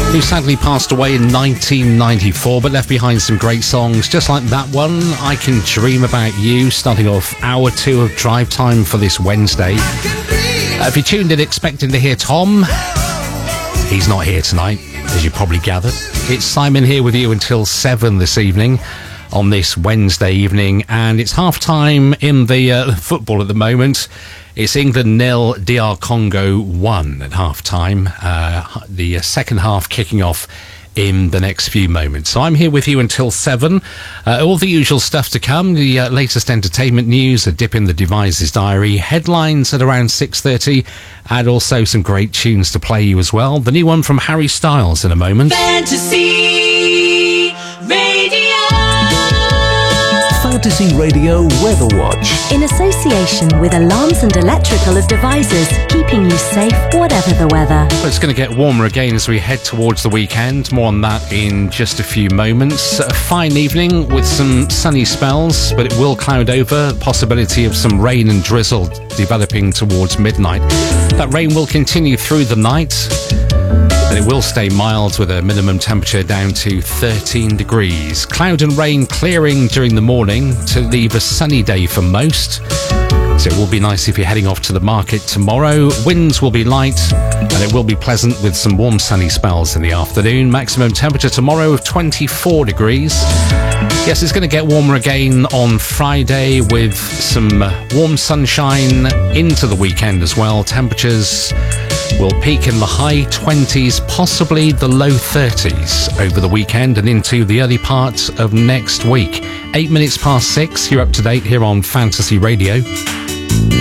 who sadly passed away in 1994, but left behind some great songs, just like that one, I Can Dream About You, starting off hour 2 of Drive Time for this Wednesday. If you tuned in expecting to hear Tom, he's not here tonight, as you probably gathered. It's Simon here with you until 7 this evening on this Wednesday evening, and it's half-time in the football at the moment. It's England 0, DR Congo 1 at half-time. The second half kicking off in the next few moments. So I'm here with you until 7. All the usual stuff to come. The latest entertainment news, a dip in the Devices Diary, headlines at around 6:30, and also some great tunes to play you as well. The new one from Harry Styles in a moment. Fantasy Radio. Fantasy Radio Weather Watch. In association with Alarms and Electrical Devices, keeping you safe whatever the weather. Well, it's going to get warmer again as we head towards the weekend. More on that in just a few moments. A fine evening with some sunny spells, but it will cloud over. Possibility of some rain and drizzle developing towards midnight. That rain will continue through the night, and it will stay mild with a minimum temperature down to 13 degrees. Cloud and rain clearing during the morning to leave a sunny day for most. So it will be nice if you're heading off to the market tomorrow. Winds will be light, and it will be pleasant with some warm sunny spells in the afternoon. Maximum temperature tomorrow of 24 degrees. Yes, it's going to get warmer again on Friday with some warm sunshine into the weekend as well. Temperatures will peak in the high 20s, possibly the low 30s over the weekend and into the early part of next week. 8 minutes past 6, you're up to date here on Fantasy Radio.